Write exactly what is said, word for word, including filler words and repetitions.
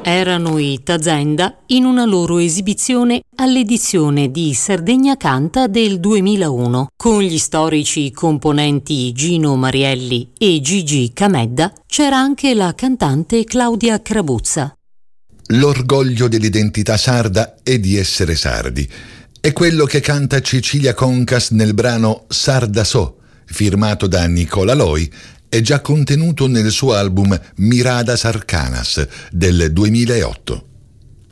Erano i Tazenda in una loro esibizione all'edizione di Sardegna Canta del duemilauno. Con gli storici componenti Gino Marielli e Gigi Camedda c'era anche la cantante Claudia Crabuzza. L'orgoglio dell'identità sarda è di essere sardi. È quello che canta Cecilia Concas nel brano Sarda So, firmato da Nicola Loi, è già contenuto nel suo album Miradas Arcanas del duemilaotto.